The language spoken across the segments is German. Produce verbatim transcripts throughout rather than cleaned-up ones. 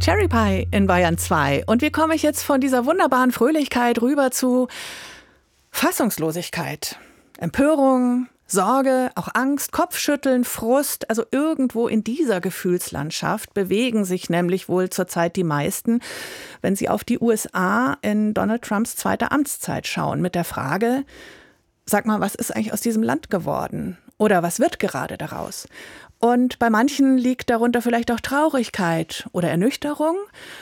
Cherry Pie in Bayern zwei. Und wie komme ich jetzt von dieser wunderbaren Fröhlichkeit rüber zu Fassungslosigkeit, Empörung, Sorge, auch Angst, Kopfschütteln, Frust, also irgendwo in dieser Gefühlslandschaft bewegen sich nämlich wohl zurzeit die meisten, wenn sie auf die U S A in Donald Trumps zweiter Amtszeit schauen, mit der Frage, sag mal, was ist eigentlich aus diesem Land geworden? Oder was wird gerade daraus? Und bei manchen liegt darunter vielleicht auch Traurigkeit oder Ernüchterung.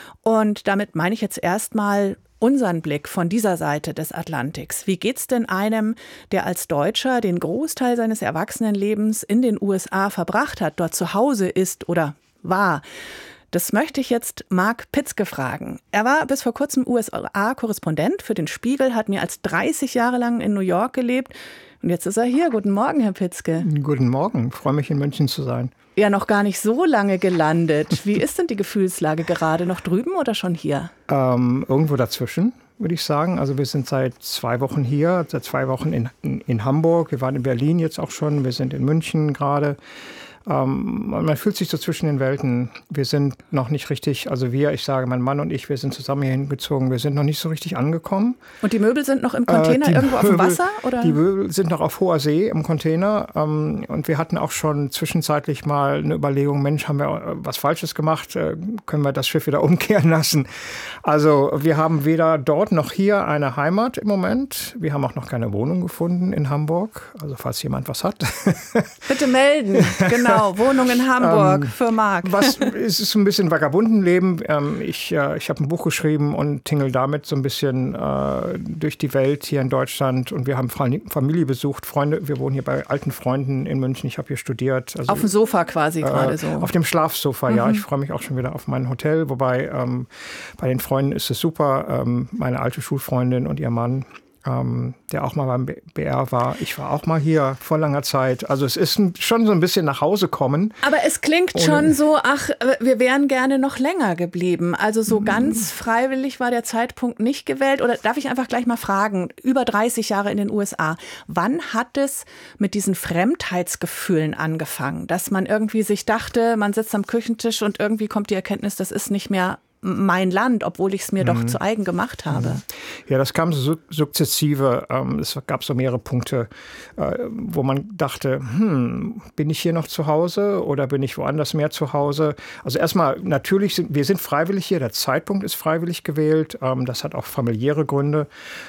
Und damit meine ich jetzt erstmal unseren Blick von dieser Seite des Atlantiks. Wie geht's denn einem, der als Deutscher den Großteil seines Erwachsenenlebens in den U S A verbracht hat, dort zu Hause ist oder war? Das möchte ich jetzt Marc Pitzke fragen. Er war bis vor kurzem U S A-Korrespondent für den Spiegel, hat mehr als dreißig Jahre lang in New York gelebt. Und jetzt ist er hier. Guten Morgen, Herr Pitzke. Guten Morgen. Ich freue mich, in München zu sein. Ja, noch gar nicht so lange gelandet. Wie ist denn die Gefühlslage gerade? Noch drüben oder schon hier? Ähm, irgendwo dazwischen, würde ich sagen. Also wir sind seit zwei Wochen hier, seit zwei Wochen in, in, in Hamburg. Wir waren in Berlin jetzt auch schon. Wir sind in München gerade. Ähm, man fühlt sich so zwischen den Welten. Wir sind noch nicht richtig, also wir, ich sage, mein Mann und ich, wir sind zusammen hier hingezogen. Wir sind noch nicht so richtig angekommen. Und die Möbel sind noch im Container, äh, irgendwo Möbel, auf dem Wasser? Oder? Die Möbel sind noch auf hoher See im Container. Ähm, und wir hatten auch schon zwischenzeitlich mal eine Überlegung, Mensch, haben wir was Falsches gemacht? Äh, können wir das Schiff wieder umkehren lassen? Also wir haben weder dort noch hier eine Heimat im Moment. Wir haben auch noch keine Wohnung gefunden in Hamburg. Also falls jemand was hat. Bitte melden, genau. Genau, Wohnung in Hamburg ähm, für Marc. Was, es ist ein bisschen Vagabundenleben. Ähm, ich äh, ich habe ein Buch geschrieben und tingel damit so ein bisschen äh, durch die Welt hier in Deutschland. Und wir haben Familie besucht, Freunde. Wir wohnen hier bei alten Freunden in München. Ich habe hier studiert. Also, auf dem Sofa quasi äh, gerade so. Auf dem Schlafsofa, mhm. ja. Ich freue mich auch schon wieder auf mein Hotel. Wobei ähm, bei den Freunden ist es super. Ähm, meine alte Schulfreundin und ihr Mann, Ähm, der auch mal beim B R war. Ich war auch mal hier vor langer Zeit. Also es ist ein, schon so ein bisschen nach Hause kommen. Aber es klingt schon so, ach, wir wären gerne noch länger geblieben. Also so ganz freiwillig war der Zeitpunkt nicht gewählt. Oder darf ich einfach gleich mal fragen, über dreißig Jahre in den U S A, wann hat es mit diesen Fremdheitsgefühlen angefangen? Dass man irgendwie sich dachte, man sitzt am Küchentisch und irgendwie kommt die Erkenntnis, das ist nicht mehr mein Land, obwohl ich es mir mhm. doch zu eigen gemacht habe. Ja, das kam so sukzessive. Es gab so mehrere Punkte, wo man dachte, hm, bin ich hier noch zu Hause oder bin ich woanders mehr zu Hause? Also erstmal, natürlich, sind, wir sind freiwillig hier, der Zeitpunkt ist freiwillig gewählt. Das hat auch familiäre Gründe.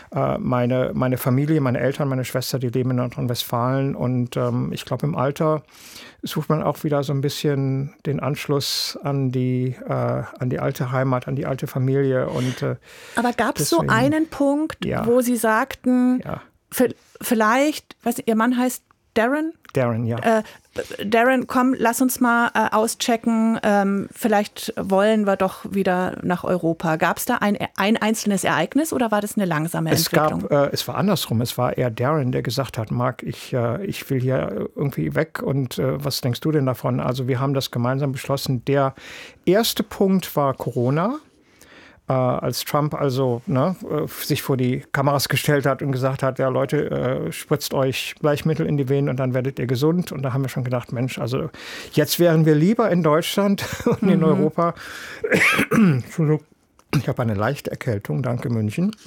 Meine, meine Familie, meine Eltern, meine Schwester, die leben in Nordrhein-Westfalen und ich glaube, im Alter sucht man auch wieder so ein bisschen den Anschluss an die, äh, an die alte Heimat, an die alte Familie. Und, äh, aber gab es so einen Punkt, ja. wo Sie sagten, ja. vielleicht, weiß nicht, Ihr Mann heißt Darren? Darren, ja. Äh, Darren, komm, lass uns mal äh, auschecken. Ähm, vielleicht wollen wir doch wieder nach Europa. Gab es da ein, ein einzelnes Ereignis oder war das eine langsame es Entwicklung? Gab, äh, es war andersrum. Es war eher Darren, der gesagt hat, Marc, ich, äh, ich will hier irgendwie weg und äh, was denkst du denn davon? Also wir haben das gemeinsam beschlossen. Der erste Punkt war Corona. Äh, als Trump also ne, sich vor die Kameras gestellt hat und gesagt hat, ja Leute, äh, spritzt euch Bleichmittel in die Venen und dann werdet ihr gesund. Und da haben wir schon gedacht, Mensch, also jetzt wären wir lieber in Deutschland und mhm. in Europa. Entschuldigung, ich habe eine leichte Erkältung, danke München.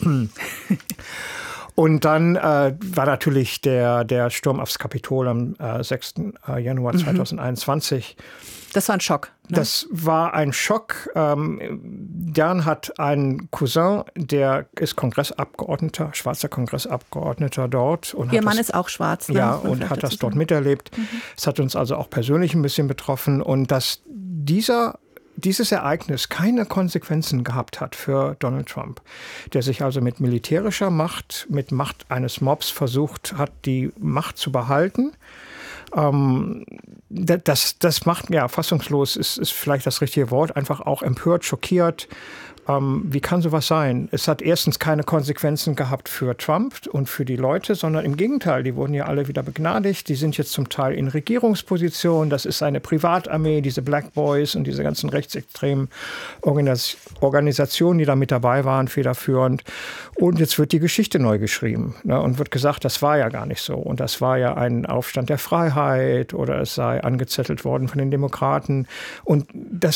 Und dann äh, war natürlich der, der Sturm aufs Kapitol am äh, sechsten Januar zweitausendeinundzwanzig. Das war ein Schock. Ne? Das war ein Schock. Ähm, Darren hat einen Cousin, der ist Kongressabgeordneter, schwarzer Kongressabgeordneter dort. Und Ihr hat Mann das, ist auch schwarz. Ne? Ja, und hat das dort miterlebt. Es mhm. hat uns also auch persönlich ein bisschen betroffen. Und dass dieser dieses Ereignis keine Konsequenzen gehabt hat für Donald Trump, der sich also mit militärischer Macht, mit Macht eines Mobs versucht hat, die Macht zu behalten. Ähm, das, das macht, ja, fassungslos ist, ist vielleicht das richtige Wort, einfach auch empört, schockiert. Ähm, wie kann sowas sein? Es hat erstens keine Konsequenzen gehabt für Trump und für die Leute, sondern im Gegenteil, die wurden ja alle wieder begnadigt. Die sind jetzt zum Teil in Regierungsposition. Das ist eine Privatarmee, diese Black Boys und diese ganzen rechtsextremen Organis- Organisationen, die da mit dabei waren, federführend. Und jetzt wird die Geschichte neu geschrieben, ne, und wird gesagt, das war ja gar nicht so. Und das war ja ein Aufstand der Freiheit oder es sei angezettelt worden von den Demokraten. Und das